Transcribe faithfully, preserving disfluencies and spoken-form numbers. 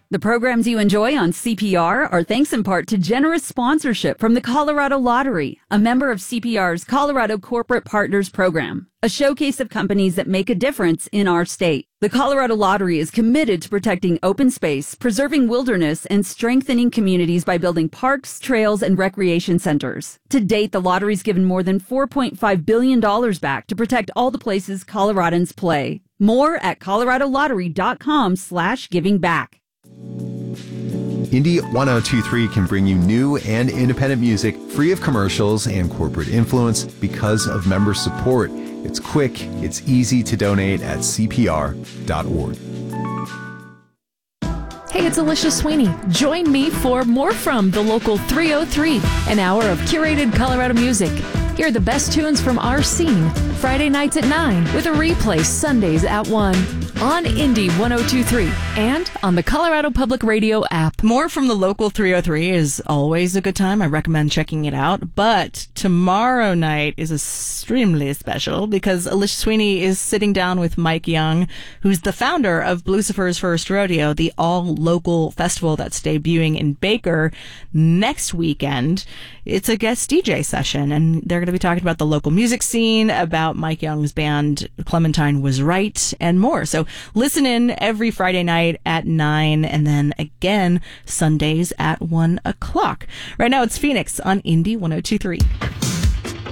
The programs you enjoy on C P R are thanks in part to generous sponsorship from the Colorado Lottery, a member of C P R's Colorado Corporate Partners Program, a showcase of companies that make a difference in our state. The Colorado Lottery is committed to protecting open space, preserving wilderness, and strengthening communities by building parks, trails, and recreation centers. To date, the lottery's given more than four point five billion dollars back to protect all the places Coloradans play. More at coloradolottery.com slash giving back. Indy ten twenty-three can bring you new and independent music free of commercials and corporate influence because of member support. It's quick, it's easy to donate at c p r dot org. Hey, it's Alicia Sweeney. Join me for more from the local three oh three, an hour of curated Colorado music. Hear the best tunes from our scene, Friday nights at nine, with a replay Sundays at one. On Indy ten twenty-three and on the Colorado Public Radio app. More from the local three oh three is always a good time. I recommend checking it out. But tomorrow night is extremely special because Alicia Sweeney is sitting down with Mike Young, who's the founder of Blucifer's First Rodeo, the all-local festival that's debuting in Baker next weekend. It's a guest D J session, and they're going to be talking about the local music scene, about Mike Young's band Clementine Was Right, and more. So listen in every Friday night at nine, and then again Sundays at one o'clock. Right now it's Phoenix on Indy ten twenty-three.